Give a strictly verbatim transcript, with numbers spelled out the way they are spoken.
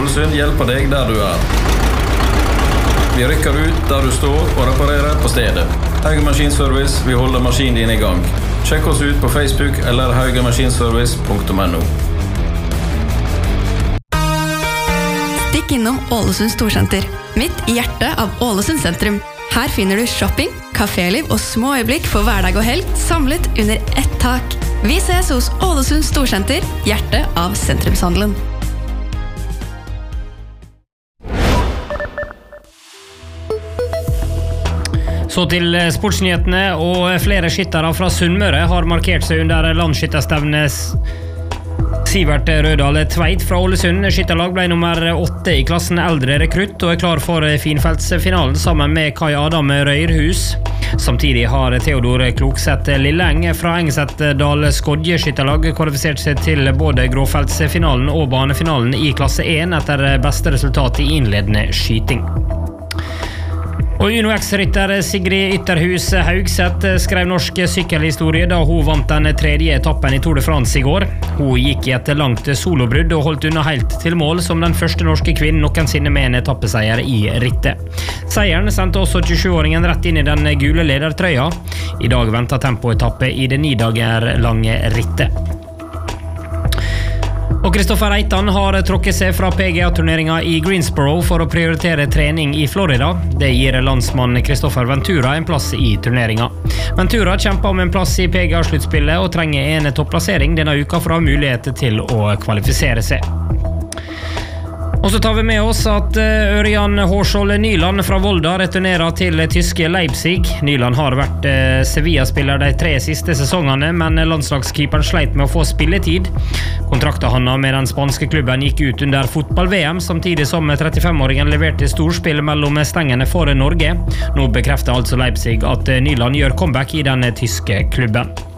Ålesund hjelper deg der du er. Vi rykker ut der du står og reparerer på stedet. Hauge Maskinservice, vi holder maskinen din i gang. Sjekk oss ut på Facebook eller haugemaskinservice punktum no. Stikk innom Ålesund Storsenter, midt i hjertet av Ålesund sentrum. Her finner du shopping, kaféliv og små øyeblikk for hverdag og helg samlet under ett tak. Vi ses hos Ålesund Storsenter, hjertet av sentrumshandelen. Så til sportsnyhetene, og flere skyttere fra Sunnmøre har markert seg under landsskytterstevnet. Sivert Rødal Tveit fra Ålesund skytterlag ble nummer åtte i klassen eldre rekrutt og er klar for finfeltsfinalen sammen med Kai Adam Røyrhus. Samtidig har Theodor Klokseth Lilleng fra Engsetdal Skodje skytterlag kvalifisert seg til både gråfeltsfinalen og banefinalen i klasse én etter beste resultat i innledende skyting. Og Uno X-rytter Sigrid Ytterhus Haugseth skrev norsk sykkelhistorie da hun vant den tredje etappen i Tour de France i går. Hun gikk i et langt solobrudd og holdt unna helt til mål som den første norske kvinnen noensinne med en etappeseier i rittet. Seieren sendte også tjuesjuåringen rett inn i den gule ledertrøya. I dag venter tempoetappe i det ni dager lange rittet. Og Kristoffer Reitan har tråkket seg fra P G A-turneringen i Greensboro for å prioritere trening i Florida. Det gir landsmann Kristoffer Ventura en plass i turneringen. Ventura kjemper om en plass i P G A-sluttspillet og trenger en topplassering denne uka for å ha mulighet til å kvalifisere seg. Og så tar vi med oss at Ørjan Hårskjold Nyland fra Volda returnerer til tyske Leipzig. Nyland har vært Sevilla-spiller de tre siste sesongene, men landslagskeeperen sleit med å få spilletid. Kontrakten han med den spanske klubben gikk ut under fotball-V M, samtidig som trettifem-åringen leverte storspill mellom stengene for Norge. Nå bekrefter altså Leipzig at Nyland gjør comeback i den tyske klubben.